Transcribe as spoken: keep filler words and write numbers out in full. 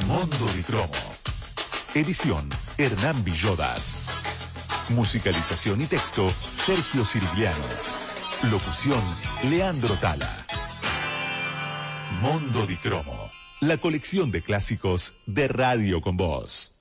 Mondo di Cromo. Edición Hernán Villodas. Musicalización y texto Sergio Sirigliano. Locución Leandro Tala. Mondo di Cromo, la colección de clásicos de Radio con Voz.